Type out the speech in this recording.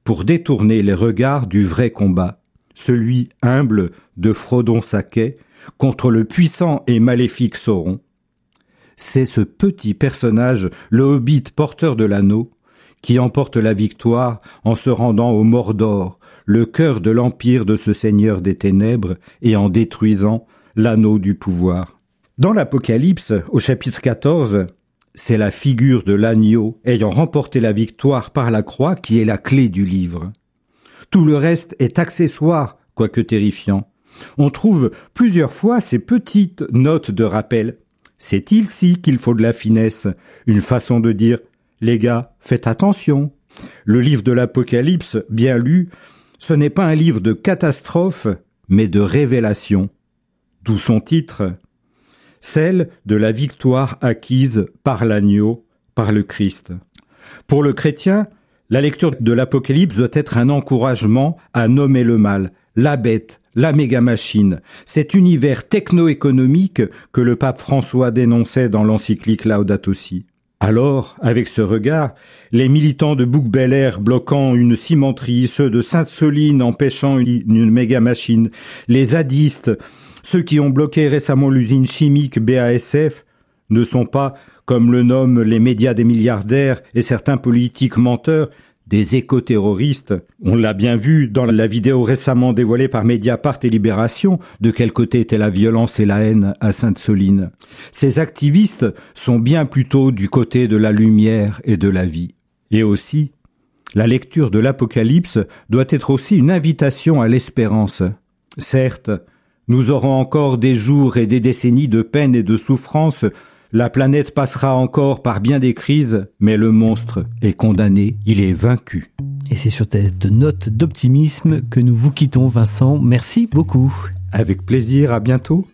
pour détourner les regards du vrai combat, celui humble de Frodon-Sacquet contre le puissant et maléfique Sauron. C'est ce petit personnage, le hobbit porteur de l'anneau, qui emporte la victoire en se rendant au Mordor, le cœur de l'empire de ce seigneur des ténèbres, et en détruisant l'anneau du pouvoir. Dans l'Apocalypse, au chapitre 14, c'est la figure de l'agneau ayant remporté la victoire par la croix qui est la clé du livre. Tout le reste est accessoire, quoique terrifiant. On trouve plusieurs fois ces petites notes de rappel. C'est ici qu'il faut de la finesse, une façon de dire « Les gars, faites attention ». Le livre de l'Apocalypse, bien lu, ce n'est pas un livre de catastrophe, mais de révélation. D'où son titre, celle de la victoire acquise par l'agneau, par le Christ. Pour le chrétien, la lecture de l'Apocalypse doit être un encouragement à nommer le mal, la bête, la méga-machine, cet univers techno-économique que le pape François dénonçait dans l'encyclique Laudato Si. Alors, avec ce regard, les militants de Bouc-Bel-Air bloquant une cimenterie, ceux de Sainte-Soline empêchant une méga-machine, les zadistes, ceux qui ont bloqué récemment l'usine chimique BASF, ne sont pas, comme le nomment les médias des milliardaires et certains politiques menteurs, des éco-terroristes. On l'a bien vu dans la vidéo récemment dévoilée par Mediapart et Libération, de quel côté était la violence et la haine à Sainte-Soline. Ces activistes sont bien plutôt du côté de la lumière et de la vie. Et aussi, la lecture de l'Apocalypse doit être aussi une invitation à l'espérance. Certes, nous aurons encore des jours et des décennies de peine et de souffrance. La planète passera encore par bien des crises, mais le monstre est condamné, il est vaincu. Et c'est sur cette note d'optimisme que nous vous quittons, Vincent. Merci beaucoup. Avec plaisir, à bientôt.